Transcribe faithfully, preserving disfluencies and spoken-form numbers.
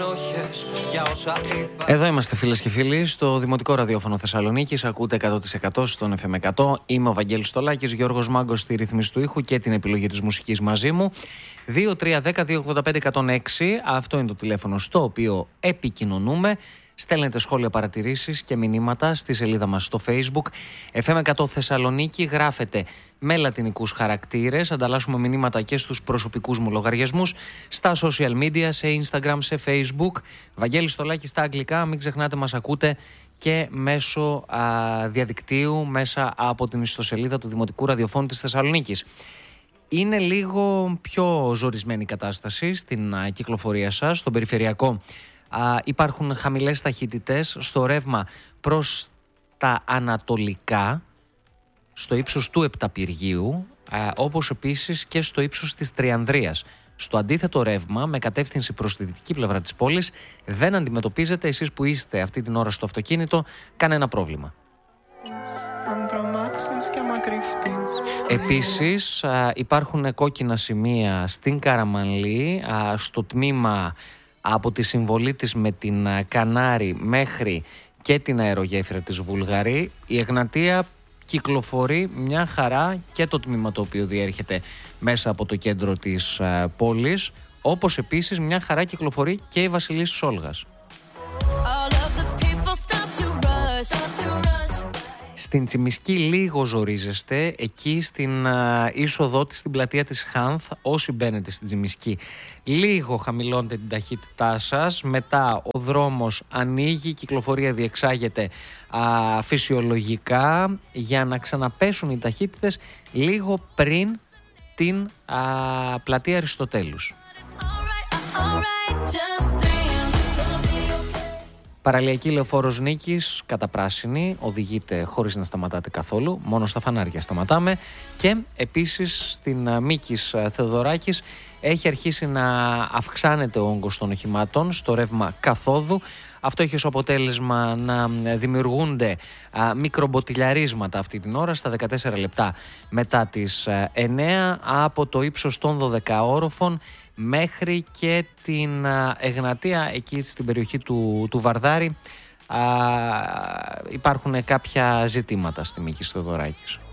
Εδώ είμαστε, φίλες και φίλοι, στο Δημοτικό Ραδιόφωνο Θεσσαλονίκης. Ακούτε εκατό τοις εκατό στον εφ εμ εκατό. Είμαι ο Βαγγέλης Στολάκης, Γιώργος Μάγκος στη ρύθμιση του ήχου και την επιλογή της μουσικής μαζί μου. δύο τρία ένα μηδέν δύο ογδόντα πέντε εκατόν έξι. Αυτό είναι το τηλέφωνο στο οποίο επικοινωνούμε. Στέλνετε σχόλια, παρατηρήσεις και μηνύματα στη σελίδα μας στο Facebook εφ εμ εκατό Θεσσαλονίκη. Γράφετε με λατινικούς χαρακτήρες. Ανταλλάσσουμε μηνύματα και στους προσωπικούς μου λογαριασμούς, στα social media, σε Instagram, σε Facebook. Βαγγέλης Στολάκης στα αγγλικά. Μην ξεχνάτε, μας ακούτε και μέσω α, διαδικτύου, μέσα από την ιστοσελίδα του Δημοτικού Ραδιοφώνου της Θεσσαλονίκης. Είναι λίγο πιο ζορισμένη η κατάσταση στην α, κυκλοφορία σας, στον περιφερειακό. Α, υπάρχουν χαμηλές ταχύτητες στο ρεύμα προς τα ανατολικά, στο ύψος του Επταπυργίου, α, όπως επίσης και στο ύψος της Τριανδρίας. Στο αντίθετο ρεύμα, με κατεύθυνση προς τη δυτική πλευρά της πόλης, δεν αντιμετωπίζετε, εσείς που είστε αυτή την ώρα στο αυτοκίνητο, κανένα πρόβλημα. Επίσης α, υπάρχουν κόκκινα σημεία στην Καραμανλή, α, στο τμήμα από τη συμβολή της με την Κανάρη μέχρι και την αερογέφυρα της Βουλγαρή. Η Εγνατία κυκλοφορεί μια χαρά, και το τμήμα το οποίο διέρχεται μέσα από το κέντρο της uh, πόλης, όπως επίσης μια χαρά κυκλοφορεί και η Βασιλής Όλγας. Στην Τσιμισκή λίγο ζορίζεστε, εκεί στην α, είσοδό της, στην πλατεία της Χάνθ. Όσοι μπαίνετε στην Τσιμισκή, λίγο χαμηλώνετε την ταχύτητά σας. Μετά ο δρόμος ανοίγει, η κυκλοφορία διεξάγεται α, φυσιολογικά, για να ξαναπέσουν οι ταχύτητες λίγο πριν την α, πλατεία Αριστοτέλους. Παραλιακή λεωφόρος Νίκης, κατά πράσινη, οδηγείτε χωρίς να σταματάτε καθόλου, μόνο στα φανάρια σταματάμε. Και επίσης στην Μίκης Θεοδωράκης έχει αρχίσει να αυξάνεται ο όγκος των οχημάτων στο ρεύμα καθόδου. Αυτό έχει ως αποτέλεσμα να δημιουργούνται α, μικρομποτιλιαρίσματα αυτή την ώρα, στα δεκατέσσερα λεπτά μετά τις α, εννέα, από το ύψος των δωδεκαόροφων μέχρι και την α, Εγνατία, εκεί στην περιοχή του, του Βαρδάρη. Α, υπάρχουν κάποια ζητήματα στη Μίκης Θεοδωράκης.